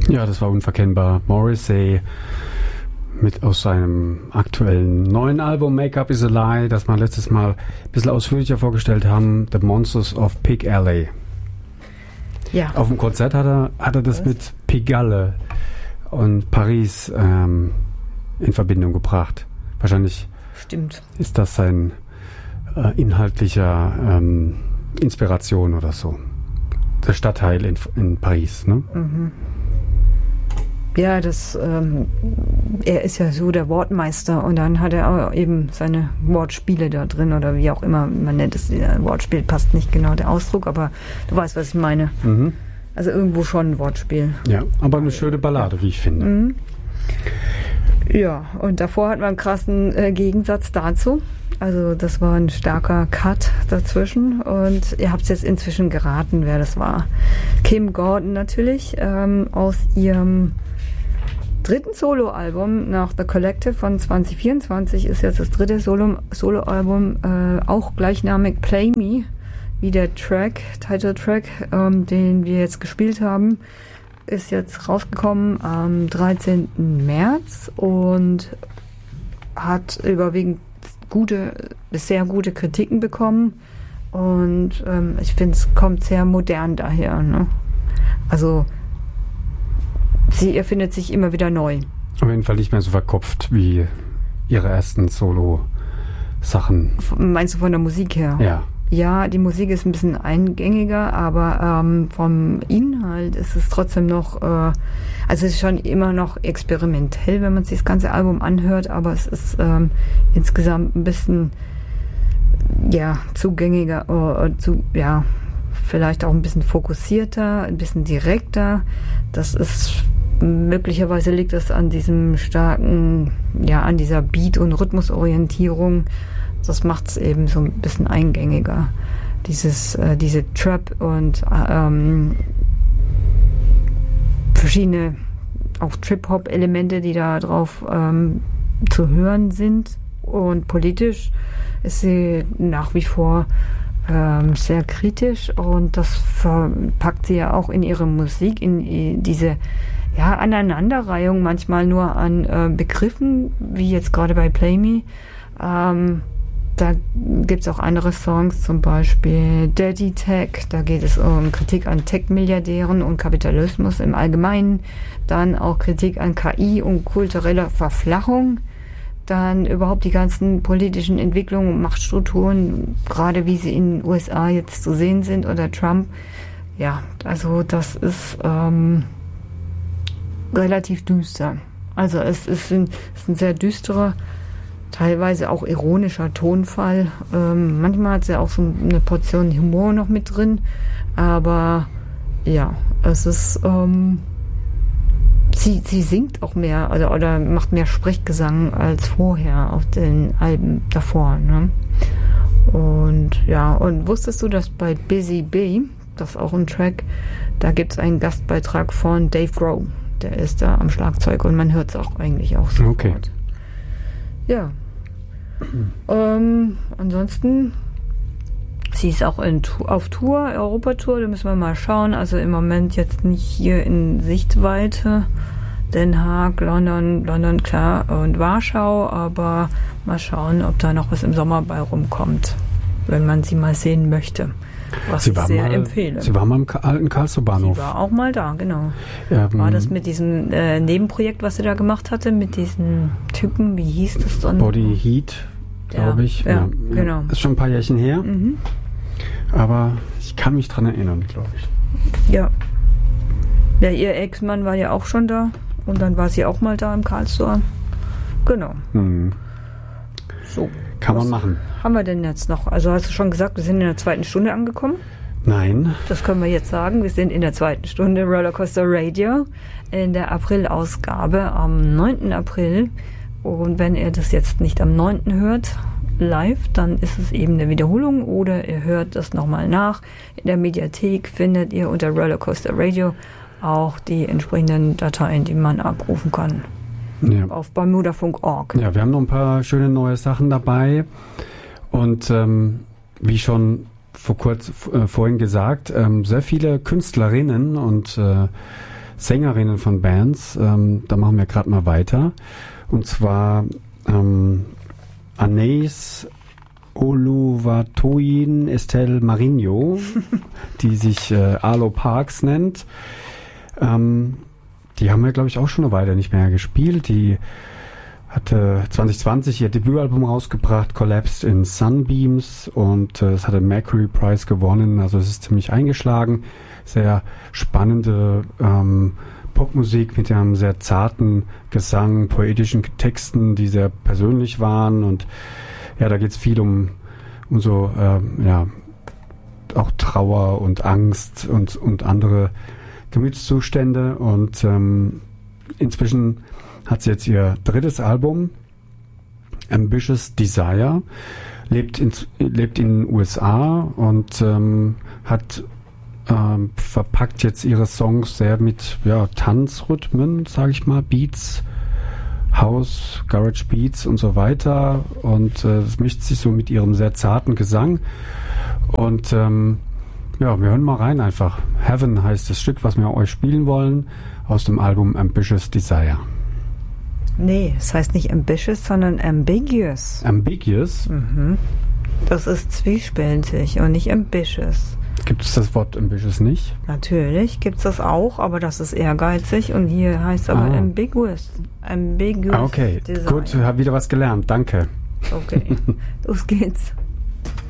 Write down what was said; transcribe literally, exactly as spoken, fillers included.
Ja, das war unverkennbar. Morrissey mit aus seinem aktuellen neuen Album Make-up is a Lie, das wir letztes Mal ein bisschen ausführlicher vorgestellt haben, The Monsters of Pig Alley. Ja. Auf dem Konzert hat er, hat er das Was? mit Pigalle und Paris ähm, in Verbindung gebracht. Wahrscheinlich Stimmt. ist das sein äh, inhaltlicher ähm, Inspiration oder so. Der Stadtteil in, in Paris, ne? Mhm. Ja, das, ähm, er ist ja so der Wortmeister und dann hat er auch eben seine Wortspiele da drin oder wie auch immer man nennt es. Wortspiel passt nicht genau der Ausdruck, aber du weißt, was ich meine. Mhm. Also irgendwo schon ein Wortspiel. Ja, aber eine schöne Ballade, wie ich finde. Mhm. Ja, und davor hat man einen krassen äh, Gegensatz dazu. Also das war ein starker Cut dazwischen und ihr habt es jetzt inzwischen geraten, wer das war. Kim Gordon natürlich, ähm, aus ihrem dritten Soloalbum nach The Collective von zwanzig vierundzwanzig ist jetzt das dritte Solo, Soloalbum, äh, auch gleichnamig Play Me, wie der Track, Titeltrack, ähm, den wir jetzt gespielt haben, ist jetzt rausgekommen am dreizehnten März und hat überwiegend gute, sehr gute Kritiken bekommen und ähm, ich finde, es kommt sehr modern daher. Ne? Also sie erfindet sich immer wieder neu. Auf jeden Fall nicht mehr so verkopft wie ihre ersten Solo-Sachen. Meinst du von der Musik her? Ja. Ja, die Musik ist ein bisschen eingängiger, aber ähm, vom Inhalt ist es trotzdem noch, äh, also es ist schon immer noch experimentell, wenn man sich das ganze Album anhört, aber es ist ähm, insgesamt ein bisschen, ja, zugängiger, äh, zu, ja, vielleicht auch ein bisschen fokussierter, ein bisschen direkter. Das ist, möglicherweise liegt das an diesem starken, ja, an dieser Beat- und Rhythmusorientierung. Das macht es eben so ein bisschen eingängiger. Dieses, äh, diese Trap und ähm, verschiedene auch Trip-Hop-Elemente, die da drauf ähm, zu hören sind. Und politisch ist sie nach wie vor ähm, sehr kritisch und das verpackt sie ja auch in ihre Musik, in diese ja, Aneinanderreihung manchmal nur an äh, Begriffen, wie jetzt gerade bei Play Me. Ähm, Da gibt es auch andere Songs, zum Beispiel Daddy Tech, da geht es um Kritik an Tech-Milliardären und Kapitalismus im Allgemeinen, dann auch Kritik an K I und kultureller Verflachung, dann überhaupt die ganzen politischen Entwicklungen und Machtstrukturen, gerade wie sie in den U S A jetzt zu sehen sind, oder Trump. Ja, also das ist ähm, relativ düster. Also es ist ein, es ist ein sehr düsterer, teilweise auch ironischer Tonfall. Ähm, manchmal hat sie auch so eine Portion Humor noch mit drin. Aber ja, es ist, ähm, sie, sie singt auch mehr oder, oder macht mehr Sprechgesang als vorher auf den Alben davor. Ne? Und ja, und wusstest du, dass bei Busy Bee, das ist auch ein Track, da gibt es einen Gastbeitrag von Dave Grohl. Der ist da am Schlagzeug und man hört es auch eigentlich auch sofort. Okay. Ja. Ähm, ansonsten, sie ist auch in, auf Tour, Europatour, da müssen wir mal schauen. Also im Moment jetzt nicht hier in Sichtweite. Den Haag, London, London, klar, und Warschau, aber mal schauen, ob da noch was im Sommer bei rumkommt, wenn man sie mal sehen möchte. Was sie ich war sehr mal, empfehle. Sie war mal im alten Karlsruher Bahnhof. Sie war auch mal da, genau. Ähm, war das mit diesem äh, Nebenprojekt, was sie da gemacht hatte, mit diesen Typen, wie hieß das dann? Body Heat, glaube ja, ich. Ja, ja, genau. Ist schon ein paar Jährchen her, mhm. aber ich kann mich dran erinnern, glaube ich. Ja. Ja, ihr Ex-Mann war ja auch schon da und dann war sie auch mal da im Karlsruher. Genau. Mhm. So. Kann was man machen. Haben wir denn jetzt noch? Also hast du schon gesagt, wir sind in der zweiten Stunde angekommen? Nein. Das können wir jetzt sagen. Wir sind in der zweiten Stunde Rollercoaster Radio in der April-Ausgabe am neunten April. Und wenn ihr das jetzt nicht am neunten hört, live, dann ist es eben eine Wiederholung oder ihr hört das nochmal nach. In der Mediathek findet ihr unter Rollercoaster Radio auch die entsprechenden Dateien, die man abrufen kann. Ja. Auf bermudafunk punkt org. Ja, wir haben noch ein paar schöne neue Sachen dabei und ähm, wie schon vor kurz äh, vorhin gesagt, ähm, sehr viele Künstlerinnen und äh, Sängerinnen von Bands. Ähm, da machen wir gerade mal weiter. Und zwar ähm, Anais Oluwatoyin Estelle Marinho, die sich äh, Arlo Parks nennt. Ähm, die haben wir, glaube ich, auch schon eine Weile nicht mehr gespielt. Die hatte zwanzig zwanzig ihr Debütalbum rausgebracht, Collapsed in Sunbeams, und äh, es hat den Mercury Prize gewonnen. Also es ist ziemlich eingeschlagen. Sehr spannende ähm, Popmusik mit einem sehr zarten Gesang, poetischen Texten, die sehr persönlich waren, und ja, da geht es viel um, um so, ähm, ja, auch Trauer und Angst und, und andere Gemütszustände. Und ähm, inzwischen hat sie jetzt ihr drittes Album, Ambitious Desire, lebt in, lebt in den U S A und ähm, hat ähm, verpackt jetzt ihre Songs sehr mit ja, Tanzrhythmen, sage ich mal, Beats, House, Garage Beats und so weiter, und äh, das mischt sich so mit ihrem sehr zarten Gesang. Und ähm, ja, wir hören mal rein einfach. Heaven heißt das Stück, was wir euch spielen wollen, aus dem Album Ambitious Desire. Nee, es heißt nicht ambitious, sondern ambiguous. Ambiguous? Mhm. Das ist zwiespältig und nicht ambitious. Gibt es das Wort ambitious nicht? Natürlich gibt es das auch, aber das ist ehrgeizig, und hier heißt aber ah. ambiguous. Ambiguous. Ah, okay, Desire. gut, habe wieder was gelernt, danke. Okay, los geht's.